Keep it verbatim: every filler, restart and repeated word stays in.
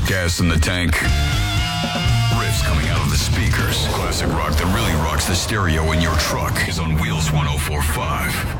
gas in the tank. Riffs coming out of the speakers. Classic rock that really rocks the stereo in your truck is on Wheels one oh four point five.